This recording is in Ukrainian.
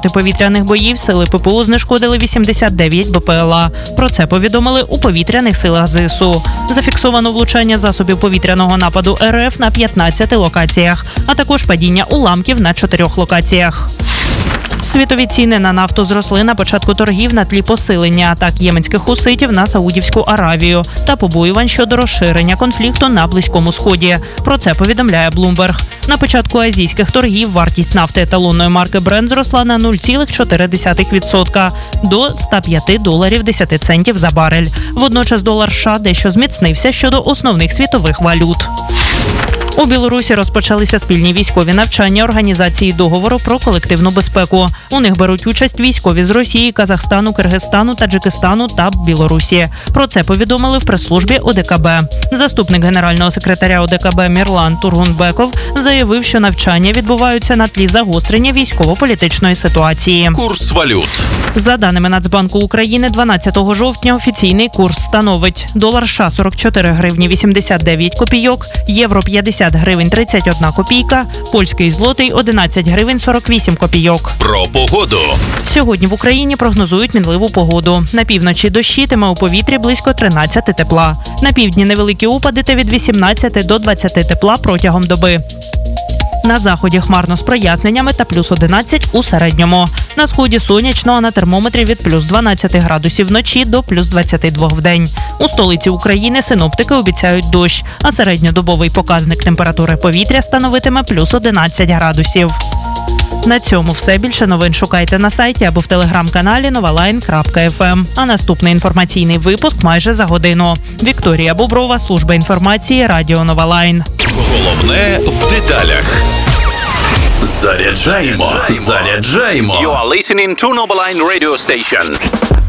протиповітряних боїв сили ППО знешкодили 89 БПЛА. Про це повідомили у повітряних силах ЗСУ. Зафіксовано влучання засобів повітряного нападу РФ на 15 локаціях, а також падіння уламків на 4 локаціях. Світові ціни на нафту зросли на початку торгів на тлі посилення атак єменських хуситів на Саудівську Аравію та побоювань щодо розширення конфлікту на Близькому Сході. Про це повідомляє Bloomberg. На початку азійських торгів вартість нафти еталонної марки Brent зросла на 0,4% до $105.10 за барель. Водночас долар США дещо зміцнився щодо основних світових валют. У Білорусі розпочалися спільні військові навчання Організації договору про колективну безпеку. У них беруть участь військові з Росії, Казахстану, Киргизстану, Таджикистану та Білорусі. Про це повідомили в прес-службі ОДКБ. Заступник генерального секретаря ОДКБ Мірлан Тургунбеков заявив, що навчання відбуваються на тлі загострення військово-політичної ситуації. Курс валют. За даними Нацбанку України, 12 жовтня офіційний курс становить долар США 44 гривні 89 копійок, євро 50 гривень 31 копійка, польський злотий 11 гривень 48 копійок. Про погоду. Сьогодні в Україні прогнозують мінливу погоду. На півночі дощитиме, у повітрі близько 13 тепла. На півдні невеликі опади та від 18 до 20 тепла протягом доби. На заході хмарно з проясненнями та плюс 11 у середньому. На сході сонячно, а на термометрі від плюс 12 градусів вночі до плюс 22 вдень. У столиці України синоптики обіцяють дощ, а середньодобовий показник температури повітря становитиме плюс 11 градусів. На цьому все. Більше новин шукайте на сайті або в телеграм-каналі novaline.fm. А наступний інформаційний випуск майже за годину. Вікторія Боброва, служба інформації, Радіо Новалайн. Головне в деталях. Заряджаємо. You are listening to Novaline Radio Station.